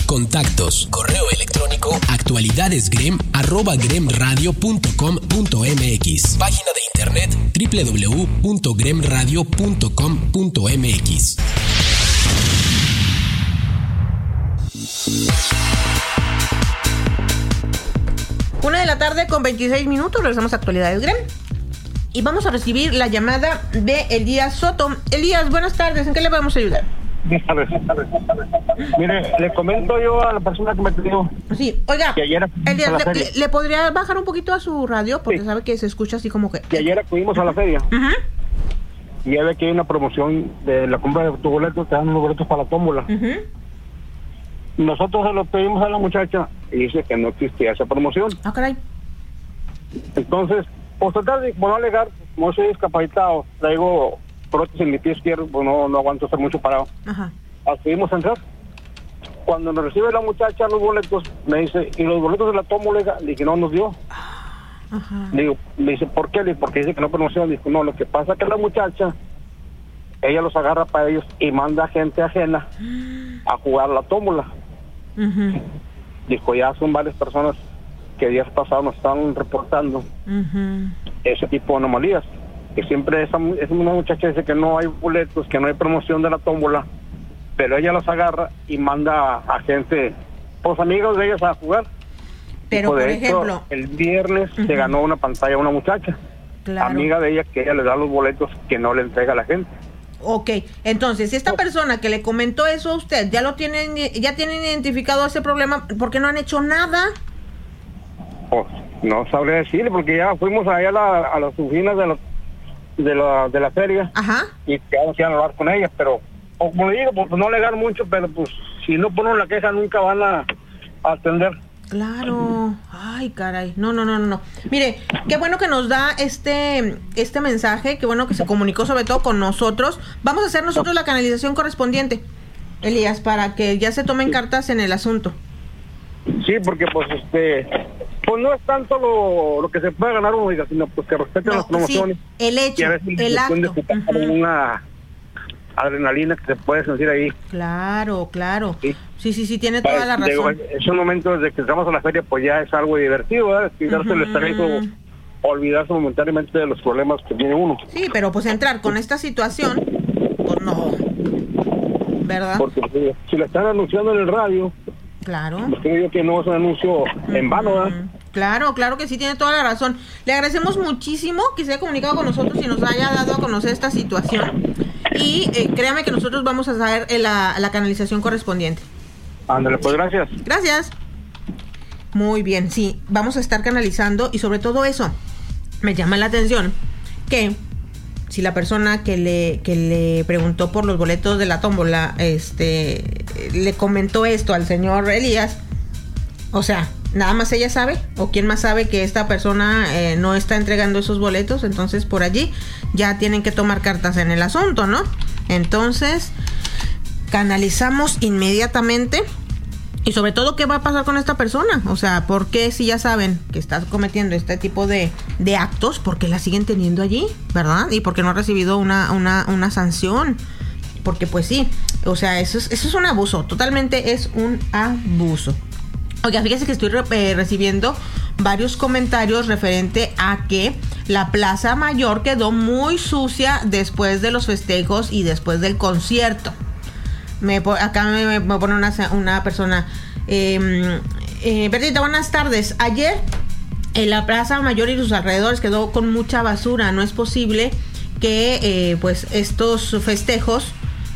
Contactos, correo electrónico, actualidadesgrem@gremradio.com.mx. Página de internet www.gremradio.com.mx. Una de la tarde con 26 minutos, regresamos a Actualidades Grem. Y vamos a recibir la llamada de Elías Soto. Elías, buenas tardes, ¿en qué le podemos ayudar? Buenas tardes. Mire, le comento yo a la persona que me pidió. Sí, oiga, que ayer Elías, ¿le podría bajar un poquito a su radio? Porque sí, sabe que se escucha así como que... Que ayer acudimos a la feria. Y ya ve que hay una promoción de la compra de tu boleto, te dan unos boletos para la tómbola. Nosotros se lo pedimos a la muchacha y dice que no existía esa promoción. Ah, caray. Entonces, por tratar de no alegar, como soy discapacitado, traigo prótesis en mi pie izquierdo, pues no aguanto estar mucho parado. Acudimos a entrar. Cuando nos recibe la muchacha los boletos, me dice, ¿y los boletos de la tómbola? Le dije, no nos dio. Digo, me dice, ¿por qué? Le dije, porque dice que no promociona. Dijo, no, lo que pasa es que la muchacha, ella los agarra para ellos y manda gente ajena a jugar la tómbola. Dijo, ya son varias personas que días pasados nos están reportando ese tipo de anomalías, que siempre esa una muchacha dice que no hay boletos, que no hay promoción de la tómbola, pero ella los agarra y manda a gente, pues amigos de ellas, a jugar. Pero por ejemplo, el viernes se ganó una pantalla a una muchacha, amiga de ella, que ella le da los boletos que no le entrega a la gente. Ok, entonces, si esta persona que le comentó eso a usted, ya tienen identificado ese problema, ¿por qué no han hecho nada? Pues no sabría decirle, porque ya fuimos allá a las oficinas de la feria. Y quedamos a hablar con ellas, pero como le digo, pues no alegar mucho, pero pues si no ponen la queja nunca van a atender. Claro, ay caray, no. Mire, qué bueno que nos da este mensaje, qué bueno que se comunicó sobre todo con nosotros. Vamos a hacer nosotros la canalización correspondiente, Elías, para que ya se tomen cartas en el asunto. Sí, porque pues pues no es tanto lo que se puede ganar uno, sino pues que respeten las promociones. Sí, el hecho, el acto. Una adrenalina que se puede sentir ahí. Claro. Sí, tiene toda la razón. Es un momento desde que entramos a la feria, pues ya es algo divertido, ¿verdad? Quitarse el estrés o olvidarse momentáneamente de los problemas que tiene uno. Sí, pero pues entrar con esta situación, pues no, ¿verdad? Porque si lo están anunciando en el radio, creo yo que no es un anuncio en vano, ¿verdad? Claro que sí, tiene toda la razón. Le agradecemos muchísimo que se haya comunicado con nosotros y nos haya dado a conocer esta situación. Y créame que nosotros vamos a hacer la canalización correspondiente. Ándale, pues gracias. Gracias. Muy bien, sí, vamos a estar canalizando y sobre todo eso, me llama la atención que si la persona que le preguntó por los boletos de la tómbola, le comentó esto al señor Elías, o sea, nada más ella sabe, o quién más sabe que esta persona no está entregando esos boletos, entonces por allí ya tienen que tomar cartas en el asunto, ¿no? Entonces, canalizamos inmediatamente. Y sobre todo, ¿qué va a pasar con esta persona? O sea, ¿por qué si ya saben que está cometiendo este tipo de actos, por qué la siguen teniendo allí, verdad? Y por qué no ha recibido una sanción. Porque pues sí, o sea, eso es un abuso, totalmente es un abuso. Oiga, fíjese que estoy recibiendo varios comentarios referente a que la Plaza Mayor quedó muy sucia después de los festejos y después del concierto. Acá me pone una persona, Bertita, buenas tardes. Ayer en la Plaza Mayor y sus alrededores quedó con mucha basura. No es posible que pues estos festejos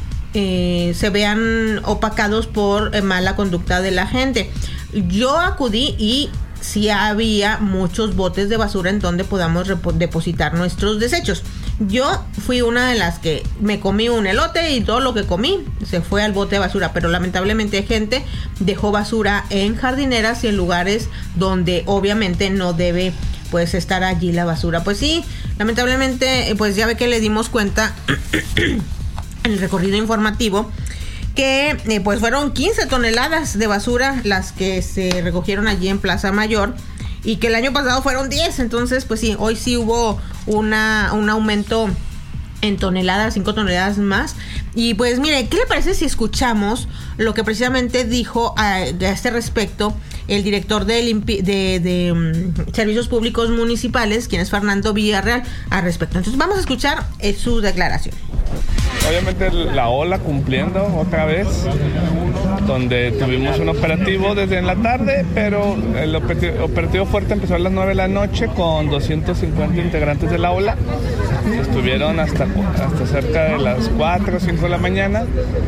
se vean opacados por mala conducta de la gente. Yo acudí y sí había muchos botes de basura en donde podamos depositar nuestros desechos. Yo fui una de las que me comí un elote y todo lo que comí se fue al bote de basura, pero lamentablemente gente dejó basura en jardineras y en lugares donde obviamente no debe pues estar allí la basura. Pues sí, lamentablemente pues ya ve que le dimos cuenta en el recorrido informativo que pues fueron 15 toneladas de basura las que se recogieron allí en Plaza Mayor y que el año pasado fueron 10, entonces pues sí, hoy sí hubo un aumento en toneladas, 5 toneladas más. Y pues mire, ¿qué le parece si escuchamos lo que precisamente dijo a este respecto el director de Servicios Públicos Municipales, quien es Fernando Villarreal, al respecto? Entonces vamos a escuchar su declaración. Obviamente la ola cumpliendo otra vez, donde tuvimos un operativo desde en la tarde, pero el operativo fuerte empezó a las 9 de la noche con 250 integrantes de la ola. Estuvieron hasta cerca de las 4 o 5 de la mañana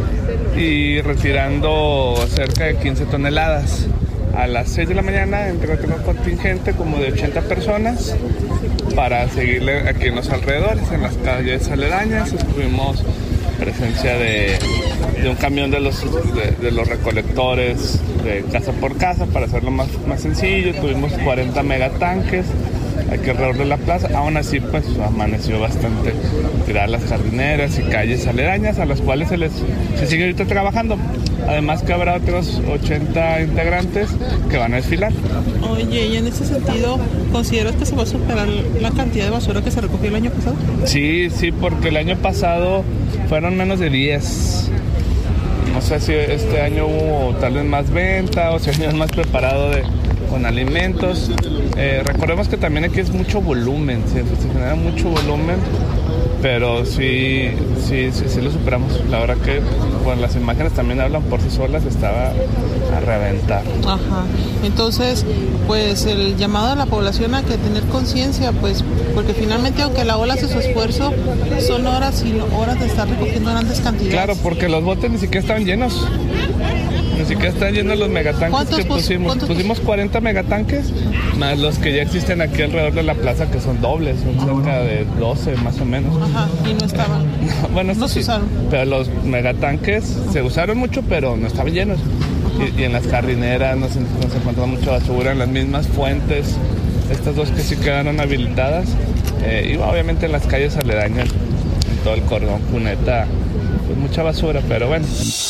y retirando cerca de 15 toneladas. A las 6 de la mañana entró otro contingente como de 80 personas para seguirle aquí en los alrededores, en las calles aledañas. Tuvimos presencia de un camión de los recolectores de casa por casa para hacerlo más sencillo. Tuvimos 40 megatanques aquí alrededor de la plaza. Aún así, pues amaneció bastante tirar las jardineras y calles aledañas, a las cuales se sigue ahorita trabajando. Además que habrá otros 80 integrantes que van a desfilar. Oye, y en ese sentido, ¿consideras que se va a superar la cantidad de basura que se recogió el año pasado? Sí, porque el año pasado fueron menos de 10. No sé si este año hubo tal vez más venta o si el año es más preparado con alimentos. Recordemos que también aquí es mucho volumen, se genera mucho volumen, pero sí lo superamos. La verdad que las imágenes también hablan por sí solas, estaba a reventar. Ajá. Entonces, pues el llamado a la población a que tener conciencia, pues, porque finalmente aunque la ola hace su esfuerzo, son horas y horas de estar recogiendo grandes cantidades. Claro, porque los botes ni siquiera estaban llenos. Ni siquiera están llenos los megatanques que pusimos. Pusimos 40 megatanques, más los que ya existen aquí alrededor de la plaza, que son dobles, son cerca de 12 más o menos. Ajá, y no estaban. Bueno, no se usaron. Pero los megatanques se usaron mucho, pero no estaban llenos. Y en las jardineras nos encontramos mucha basura, en las mismas fuentes, estas dos que sí quedaron habilitadas. Y obviamente en las calles aledañas, en todo el cordón Cuneta, pues mucha basura, pero bueno.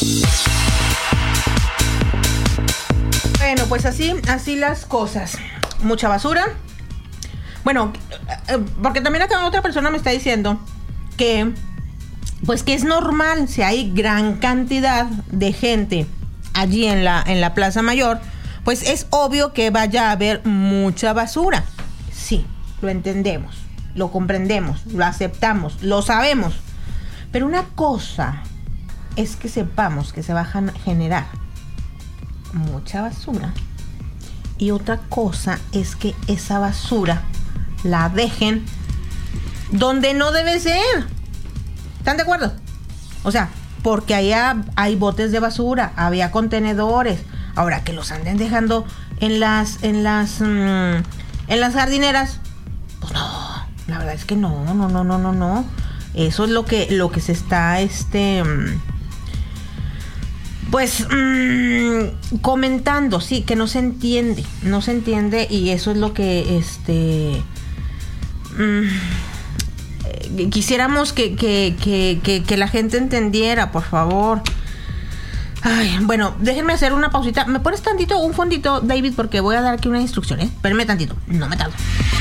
Bueno, pues así las cosas. Mucha basura. Bueno, porque también acá otra persona me está diciendo que pues que es normal si hay gran cantidad de gente allí en la Plaza Mayor, pues es obvio que vaya a haber mucha basura. Sí, lo entendemos, lo comprendemos, lo aceptamos, lo sabemos. Pero una cosa es que sepamos que se va a generar mucha basura y otra cosa es que esa basura la dejen donde no debe ser. ¿Están de acuerdo? O sea, porque allá hay botes de basura, había contenedores. Ahora que los anden dejando en las jardineras, pues no, la verdad es que no. Eso es lo que se está comentando, sí, que no se entiende y eso es lo que quisiéramos que la gente entendiera, por favor. Ay, bueno, déjenme hacer una pausita. ¿Me pones tantito un fondito, David? Porque voy a dar aquí una instrucción, Espérame tantito, no me tardo.